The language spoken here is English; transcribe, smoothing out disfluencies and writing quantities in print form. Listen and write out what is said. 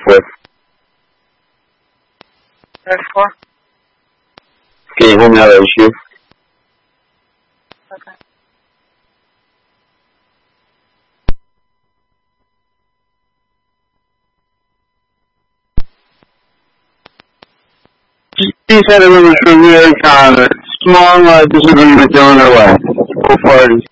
forth. Therefore? Can you hear me out of issue? Okay. He said it was a severe kind of small disagreement going away. Both parties.